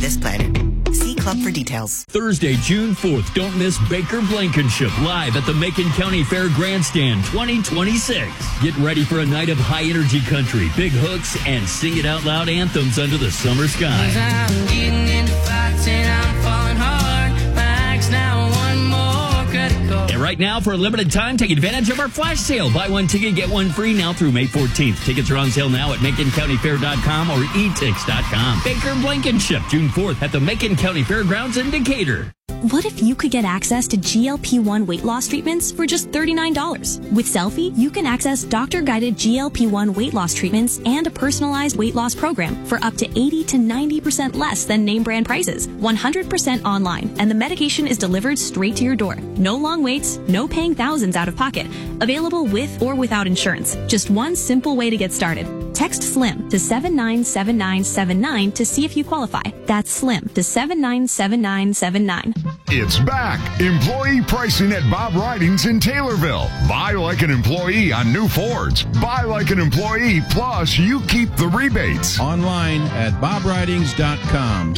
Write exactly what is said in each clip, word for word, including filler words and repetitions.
this planet. See Club for details. Thursday, June fourth. Don't miss Baker Blankenship live at the Macon County Fair Grandstand twenty twenty-six. Get ready for a night of high-energy country, big hooks, and sing it out loud anthems under the summer sky. I'm getting into fights and I'm falling hard. My ex now one more credit card. And right now, for a limited time, take advantage of our flash sale. Buy one ticket, get one free now through May fourteenth. Tickets are on sale now at macon county fair dot com or e tix dot com. Baker Blankenship, June fourth at the Macon County Fairgrounds in Decatur. What if you could get access to G L P one weight loss treatments for just thirty-nine dollars? With Selfie, you can access doctor-guided G L P one weight loss treatments and a personalized weight loss program for up to eighty to ninety percent less than name brand prices, one hundred percent online, and the medication is delivered straight to your door. No long waits, no paying thousands out of pocket. Available with or without insurance. Just one simple way to get started. Text SLIM to seven nine seven nine seven nine to see if you qualify. That's SLIM to seven nine seven nine seven nine. It's back. Employee pricing at Bob Ridings in Taylorville. Buy like an employee on new Fords. Buy like an employee, plus you keep the rebates. Online at bob ridings dot com.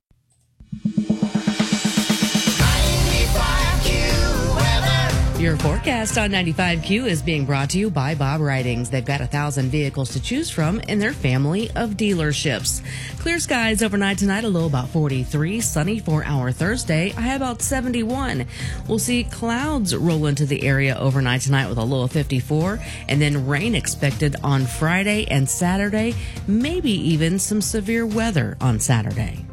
Your forecast on ninety-five Q is being brought to you by Bob Ridings. They've got a thousand vehicles to choose from in their family of dealerships. Clear skies overnight tonight, a low about forty-three. Sunny for our Thursday, a high about seventy-one. We'll see clouds roll into the area overnight tonight with a low of fifty-four. And then rain expected on Friday and Saturday. Maybe even some severe weather on Saturday.